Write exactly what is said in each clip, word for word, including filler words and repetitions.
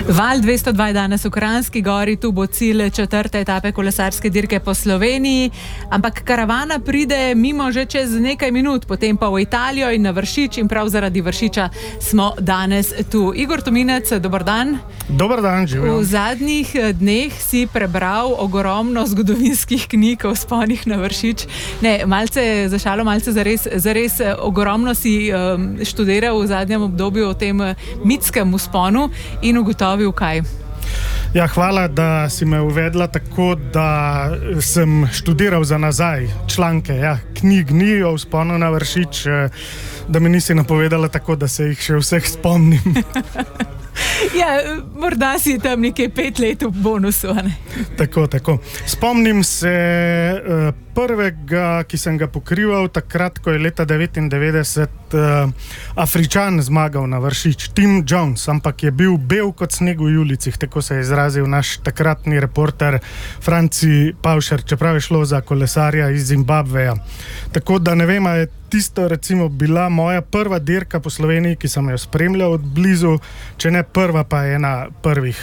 Val dvesto dva je danes v Kranjski Gori, tu bo cilj četrte etape kolesarske dirke po Sloveniji, ampak karavana pride mimo že čez nekaj minut, potem pa v Italijo in na Vršič in prav zaradi Vršiča smo danes tu. Igor Tominec, dober dan. Dober dan, živim. V zadnjih dneh si prebral ogromno zgodovinskih knjig o vzponih na Vršič. Ne, malce za šalo, malce zares, zares ogromno si um, študiral v zadnjem obdobju o tem mitskem vzponu in ugotovil kaj? Ja, hvala, da si me uvedla tako, da sem študiral za nazaj članke. Ja, knjig ni o vzponu na Vršič, da mi nisi napovedala tako, da se jih še vseh spomnim. Ja, morda si tam nekaj pet let v bonusu, a ne? Tako, tako. Spomnim se uh, prvega, ki sem ga pokrival, takrat, ko je leta devetindevetdeset uh, Afričan zmagal na Vršič, Tim Jones, ampak je bil bel kot sneg v julicih, tako se je izrazil naš takratni reporter Franci Pavšer, čeprav je šlo za kolesarja iz Zimbabveja. Tako da ne vem, a je tisto recimo bila moja prva dirka po Sloveniji, ki sem jo spremljal od blizu, če ne prva, pa ena prvih.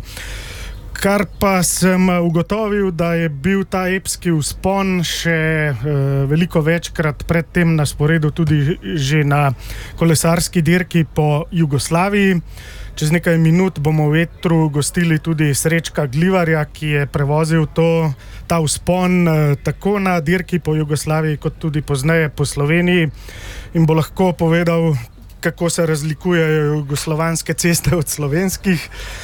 Kar pa sem ugotovil, da je bil ta epski vzpon še veliko večkrat predtem na sporedu tudi že na kolesarski dirki po Jugoslaviji. Čez nekaj minut bomo v etru gostili tudi Srečka Glivarja, ki je prevozil to, ta vzpon tako na dirki po Jugoslaviji, kot tudi pozneje po Sloveniji in bo lahko povedal, kako se razlikujejo jugoslovanske ceste od slovenskih.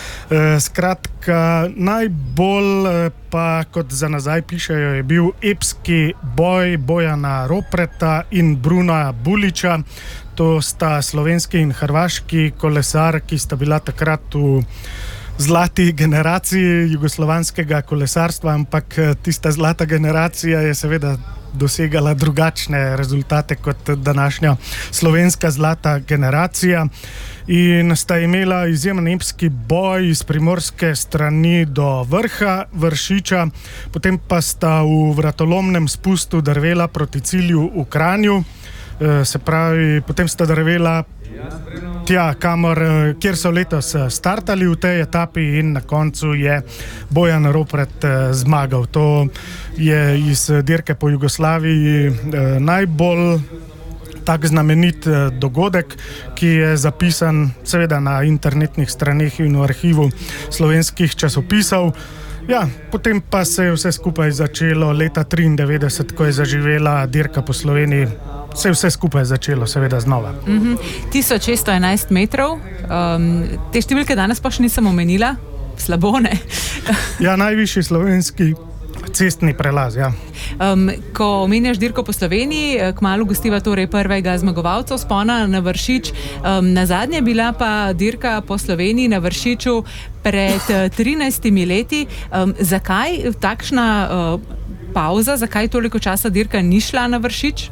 Skratka, najbolj pa, kot za nazaj pišejo, je bil epski boj Bojana Ropreta in Bruna Buliča. To sta slovenski in hrvaški kolesar, ki sta bila takrat v zlati generaciji jugoslovanskega kolesarstva, ampak tista zlata generacija je seveda dosegala drugačne rezultate kot današnja slovenska zlata generacija in sta imela izjemen epski boj iz primorske strani do vrha Vršiča, potem pa sta v vratolomnem spustu drvela proti cilju v Kranju, se pravi, potem sta drvela tja, kamor, kjer so letos startali v tej etapi in na koncu je Bojan Ropret zmagal. To je iz dirke po Jugoslaviji najbolj tak znamenit dogodek, ki je zapisan seveda na internetnih straneh in v arhivu slovenskih časopisov. Ja, potem pa se je vse skupaj začelo leta triindevetdeset, ko je zaživela dirka po Sloveniji. Se je vse skupaj začelo seveda znova. Mm-hmm. tisoč šeststo enajst metrov, um, te številke danes pa še nisem omenila, slabo, ne? Ja, najvišji slovenski cestni prelaz, ja. Um, ko omenjaš dirko po Sloveniji, kmalu gostiva torej prvega zmagovalca vzpona na Vršič, um, nazadnje je bila pa dirka po Sloveniji na Vršiču pred trinajstimi leti. Um, zakaj takšna uh, pauza, zakaj toliko časa dirka ni šla na Vršič?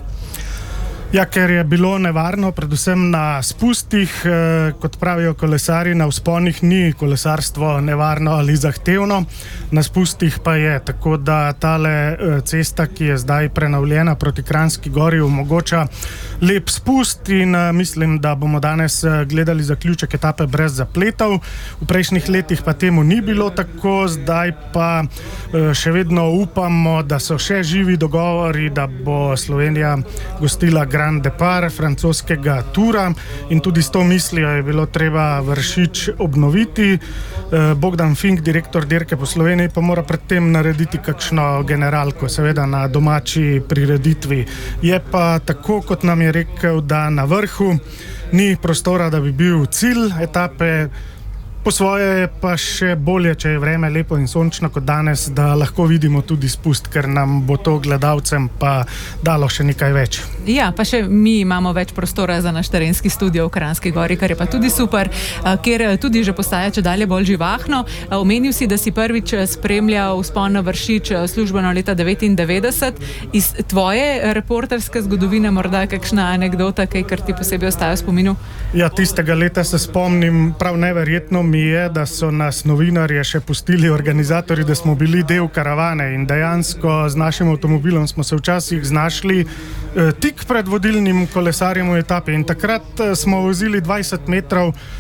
Ja, ker je bilo nevarno, predvsem na spustih, eh, kot pravijo kolesari, na vzponih ni kolesarstvo nevarno ali zahtevno, na spustih pa je, tako da tale eh, cesta, ki je zdaj prenovljena proti Kranjski Gori, omogoča lep spust in eh, mislim, da bomo danes eh, gledali zaključek etape brez zapletov. V prejšnjih letih pa temu ni bilo tako, zdaj pa eh, še vedno upamo, da so še živi dogovori, da bo Slovenija gostila Grand Depart francoskega tura in tudi s to mislijo je bilo treba Vršič obnoviti. Bogdan Fink, direktor dirke po Sloveniji, pa mora predtem narediti kakšno generalko, seveda na domači prireditvi. Je pa tako, kot nam je rekel, da na vrhu ni prostora, da bi bil cilj etape. Po svoje je pa še bolje, če je vreme lepo in sončno kot danes, da lahko vidimo tudi spust, ker nam bo to gledalcem pa dalo še nekaj več. Ja, pa še mi imamo več prostora za naš terenski studio v Kranjski Gori, kar je pa tudi super, ker tudi že postaja čedalje bolj živahno. Omenil si, da si prvič spremljal vzpon na Vršič službeno leta devetindevetdeset. Iz tvoje reporterske zgodovine morda kakšna anekdota, kaj, kar ti posebej ostaja v spominu? Ja, tistega leta se spomnim prav neverjetno mi je, da so nas novinarje še pustili organizatorji, da smo bili del karavane in dejansko z našim avtomobilom smo se včasih znašli eh, tik pred vodilnim kolesarjem v etapi in takrat eh, smo vozili dvajset metrov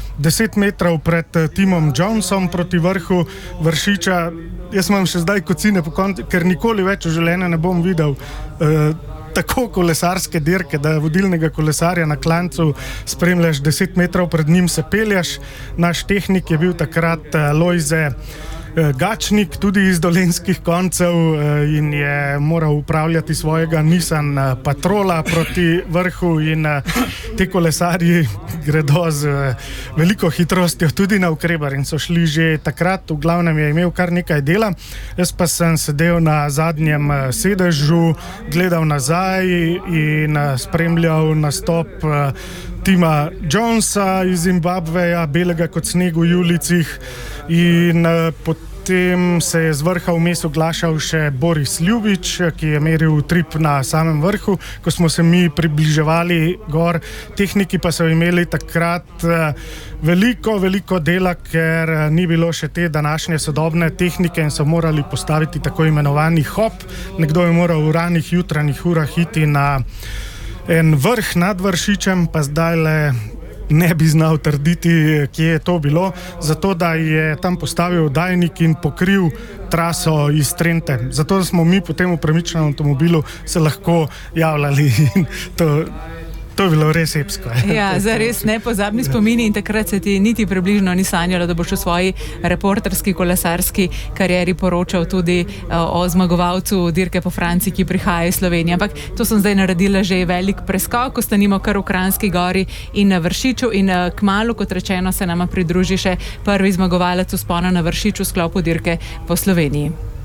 deset metrov pred Timom Johnsom proti vrhu Vršiča. Jaz imam še zdaj kocine po koncu, ker nikoli več v življenju ne bom videl uh, tako kolesarske dirke, da vodilnega kolesarja na klancu spremljaš deset metrov pred njim, se peljaš. Naš tehnik je bil takrat uh, Lojze Gačnik, tudi iz dolenskih koncev, in je moral upravljati svojega Nissan Patrola proti vrhu, in te kolesarji gredo z veliko hitrostjo tudi na Ukrebar in so šli že takrat. V glavnem je imel kar nekaj dela. Jaz pa sem sedel na zadnjem sedežu, gledal nazaj in spremljal nastop Tima Jonesa iz Zimbabveja, belega kot sneg v julicih, in potem se je z vrha vmes oglašal še Boris Ljubič, ki je meril utrip na samem vrhu. Ko smo se mi približevali gor, tehniki pa so imeli takrat veliko, veliko dela, ker ni bilo še te današnje sodobne tehnike in so morali postaviti tako imenovani hop. Nekdo je moral v ranih jutranjih urah iti na en vrh nad Vršičem, pa zdaj le ne bi znal trditi, kje je to bilo, zato da je tam postavil oddajnik in pokril traso iz Trente. Zato smo mi potem v premičnem avtomobilu se lahko javljali in to To je bilo res epsko. Ja, zares nepozabni spomini, in takrat se ti niti približno ni sanjalo, da boš v svoji reporterski, kolesarski karieri poročal tudi o zmagovalcu dirke po Franciji, ki prihaja iz Slovenije. Ampak to sem zdaj naredila že velik preskok, ko stanimo kar v Kranjski Gori in na Vršiču, in kmalu, kot rečeno, se nama pridruži še prvi zmagovalec vzpona na Vršiču v sklopu dirke po Sloveniji.